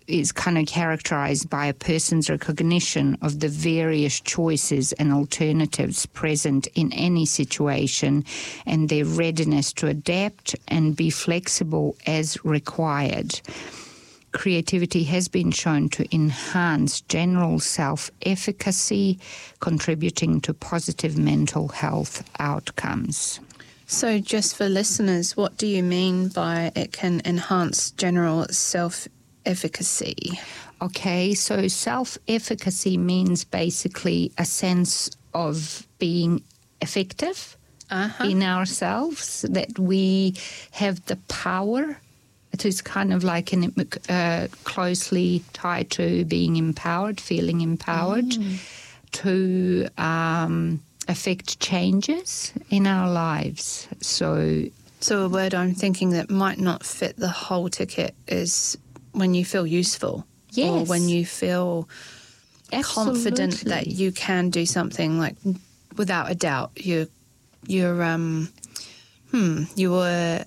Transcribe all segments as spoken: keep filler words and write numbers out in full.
is kind of characterized by a person's recognition of the various choices and alternatives present in any situation and their readiness to adapt and be flexible as required. Creativity has been shown to enhance general self-efficacy, contributing to positive mental health outcomes. So just for listeners, what do you mean by it can enhance general self-efficacy? Okay, so self-efficacy means basically a sense of being effective uh-huh. in ourselves, that we have the power. It is kind of like an, uh, closely tied to being empowered, feeling empowered mm. to um, affect changes in our lives. So, so a word I'm thinking that might not fit the whole ticket is when you feel useful. Yes. Or when you feel Absolutely. confident that you can do something, like without a doubt. You're, you're, um, hmm, you were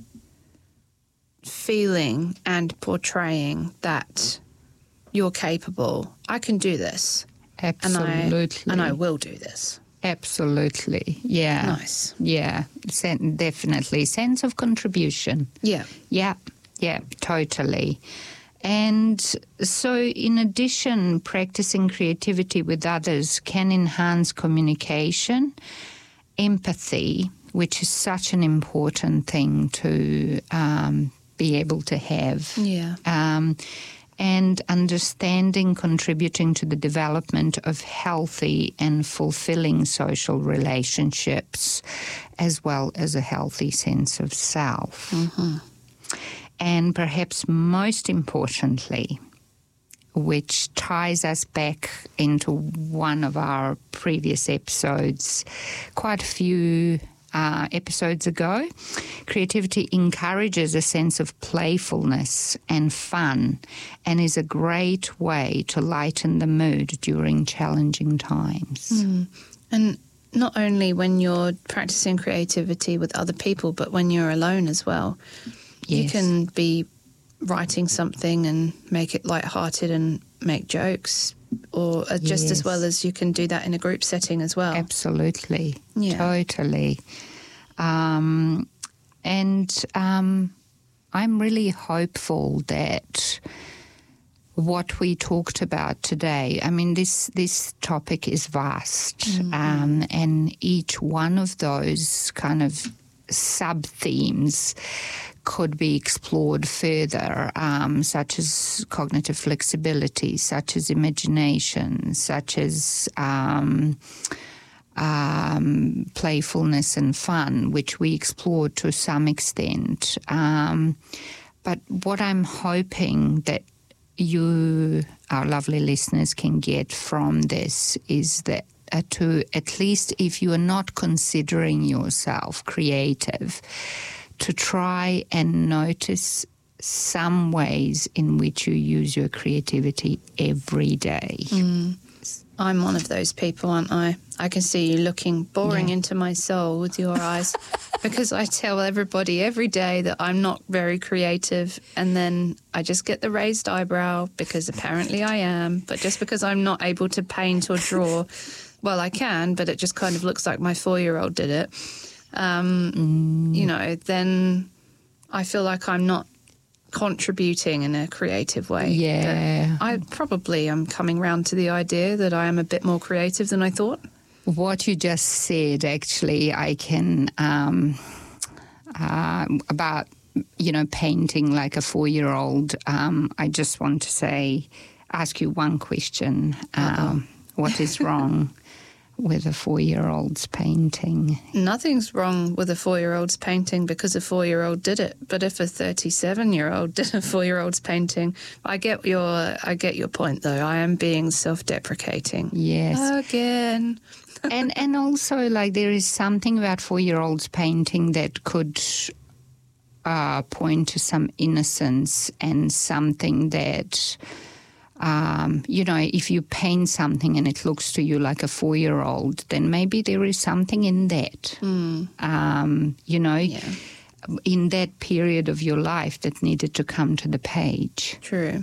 feeling and portraying that you're capable. I can do this. Absolutely. And I, and I will do this. Absolutely. Yeah. Nice. Yeah. Sen- definitely. Sense of contribution. Yeah. Yeah. Yeah. Totally. And so in addition, practicing creativity with others can enhance communication, empathy, which is such an important thing to um, be able to have. Yeah. Um, and understanding, contributing to the development of healthy and fulfilling social relationships, as well as a healthy sense of self. Mm-hmm. And perhaps most importantly, which ties us back into one of our previous episodes, quite a few uh, episodes ago, creativity encourages a sense of playfulness and fun and is a great way to lighten the mood during challenging times. Mm. And not only when you're practicing creativity with other people, but when you're alone as well. Yes. You can be writing something and make it lighthearted and make jokes, or uh, just yes. as well as you can do that in a group setting as well. Absolutely. Yeah. Totally. Um, and um, I'm really hopeful that what we talked about today, I mean, this, this topic is vast, mm-hmm. um, and each one of those kind of sub-themes could be explored further, um, such as cognitive flexibility, such as imagination, such as um, um, playfulness and fun, which we explored to some extent. Um, but what I'm hoping that you, our lovely listeners, can get from this is that uh, to at least if you are not considering yourself creative, to try and notice some ways in which you use your creativity every day. Mm. I'm one of those people, aren't I? I can see you looking boring yeah. into my soul with your eyes because I tell everybody every day that I'm not very creative, and then I just get the raised eyebrow because apparently I am, but just because I'm not able to paint or draw, well, I can, but it just kind of looks like my four-year-old did it. Um, mm. You know, then I feel like I'm not contributing in a creative way. Yeah. But I probably am coming round to the idea that I am a bit more creative than I thought. What you just said, actually, I can, um, uh, about, you know, painting like a four-year-old, um, I just want to say, ask you one question. Um, what is wrong with a four-year-old's painting? Nothing's wrong with a four-year-old's painting because a four-year-old did it. But if a thirty-seven-year-old did a four-year-old's painting, I get your I get your point, though. I am being self-deprecating. Yes. Again. and and also, like, there is something about four-year-olds painting that could uh, point to some innocence and something that... Um, you know, if you paint something and it looks to you like a four-year-old, then maybe there is something in that, mm. um, you know, yeah. in that period of your life that needed to come to the page. True.